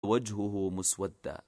وجهه مسودا،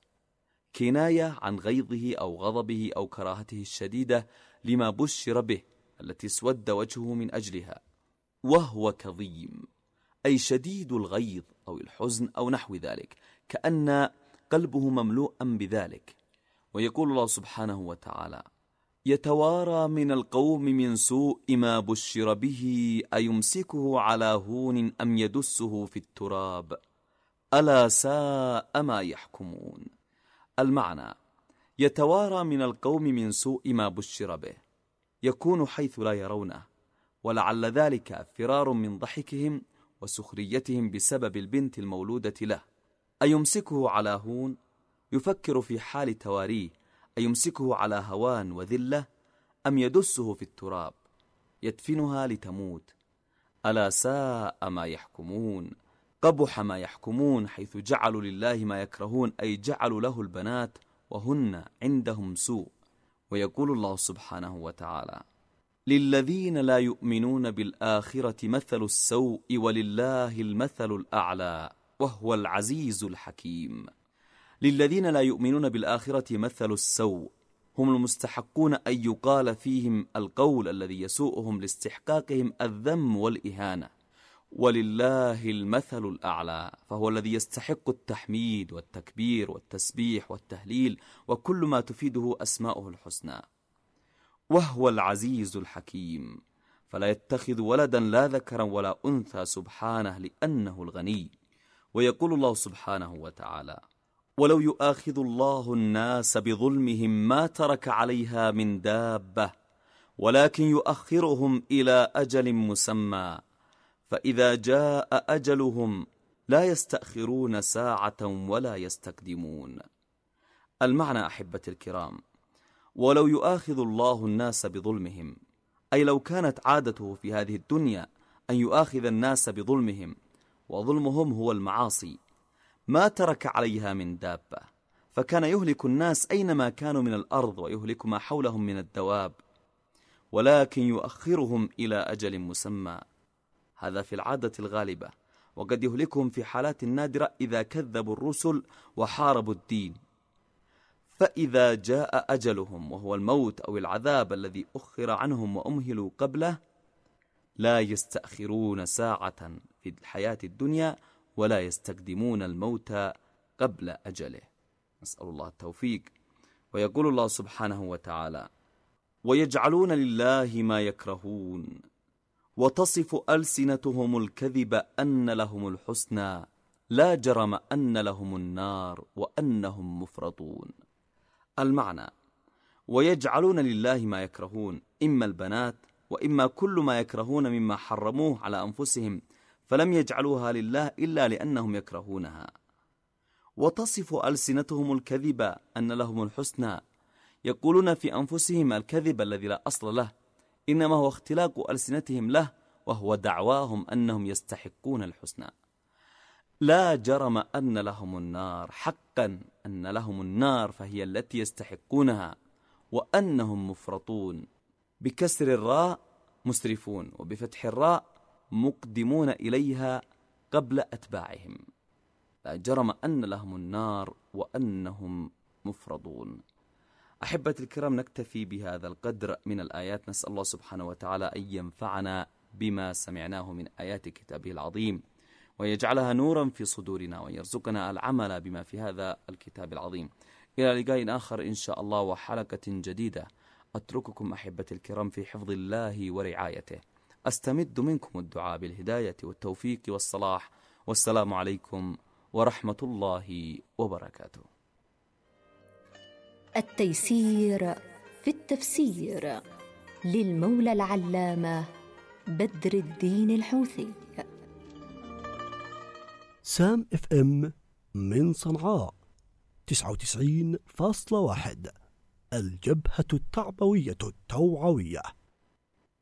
كناية عن غيظه أو غضبه أو كراهته الشديدة لما بشر به التي اسود وجهه من أجلها. وهو كظيم أي شديد الغيظ أو الحزن أو نحو ذلك، كأن قلبه مملوءا بذلك. ويقول الله سبحانه وتعالى: يتوارى من القوم من سوء ما بشر به أيمسكه على هون أم يدسه في التراب ألا ساء ما يحكمون. المعنى: يتوارى من القوم من سوء ما بشر به، يكون حيث لا يرونه، ولعل ذلك فرار من ضحكهم وسخريتهم بسبب البنت المولودة له. أيمسكه على هون، يفكر في حال تواريه، أيمسكه على هوان وذلة أم يدسه في التراب يدفنها لتموت. ألا ساء ما يحكمون، قبح ما يحكمون، حيث جعلوا لله ما يكرهون، أي جعلوا له البنات وهن عندهم سوء. ويقول الله سبحانه وتعالى: للذين لا يؤمنون بالآخرة مثل السوء ولله المثل الأعلى وهو العزيز الحكيم. للذين لا يؤمنون بالآخرة مثل السوء، هم المستحقون أن يقال فيهم القول الذي يسوءهم لاستحقاقهم الذم والإهانة. ولله المثل الأعلى، فهو الذي يستحق التحميد والتكبير والتسبيح والتهليل وكل ما تفيده أسماؤه الحسنى. وهو العزيز الحكيم، فلا يتخذ ولدا لا ذكرا ولا أنثى سبحانه لأنه الغني. ويقول الله سبحانه وتعالى: ولو يؤاخذ الله الناس بظلمهم ما ترك عليها من دابة ولكن يؤخرهم إلى أجل مسمى فإذا جاء أجلهم لا يستأخرون ساعة ولا يستقدمون. المعنى أحبة الكرام: ولو يؤاخذ الله الناس بظلمهم، أي لو كانت عادته في هذه الدنيا أن يؤاخذ الناس بظلمهم، وظلمهم هو المعاصي، ما ترك عليها من دابة، فكان يهلك الناس أينما كانوا من الأرض ويهلك ما حولهم من الدواب، ولكن يؤخرهم إلى أجل مسمى. هذا في العادة الغالبة، وقد يهلكهم في حالات نادرة إذا كذبوا الرسل وحاربوا الدين. فإذا جاء أجلهم وهو الموت أو العذاب الذي أخر عنهم وأمهلوا قبله، لا يستأخرون ساعة في الحياة الدنيا ولا يستقدمون الموت قبل أجله. نسأل الله التوفيق. ويقول الله سبحانه وتعالى: ويجعلون لله ما يكرهون وتصف ألسنتهم الكذب أن لهم الحسنى لا جرم أن لهم النار وأنهم مفرطون. المعنى: ويجعلون لله ما يكرهون، إما البنات وإما كل ما يكرهون مما حرموه على أنفسهم، فلم يجعلوها لله إلا لأنهم يكرهونها. وتصف ألسنتهم الكذب أن لهم الحسنى، يقولون في أنفسهم الكذب الذي لا أصل له، إنما هو اختلاق ألسنتهم له، وهو دعواهم أنهم يستحقون الحسنى. لا جرم أن لهم النار، حقا أن لهم النار فهي التي يستحقونها، وأنهم مفرطون، بكسر الراء مسرفون، وبفتح الراء مقدمون إليها قبل أتباعهم. لا جرم أن لهم النار وأنهم مفرطون. أحبة الكرام، نكتفي بهذا القدر من الآيات، نسأل الله سبحانه وتعالى أن ينفعنا بما سمعناه من آيات كتابه العظيم، ويجعلها نورا في صدورنا، ويرزقنا العمل بما في هذا الكتاب العظيم. إلى لقاء آخر إن شاء الله وحلقة جديدة. أترككم أحبة الكرام في حفظ الله ورعايته، أستمد منكم الدعاء بالهداية والتوفيق والصلاح، والسلام عليكم ورحمة الله وبركاته. التيسير في التفسير للمولى العلامة بدر الدين الحوثي. سام اف ام من صنعاء 99.1، الجبهة التعبوية التوعوية.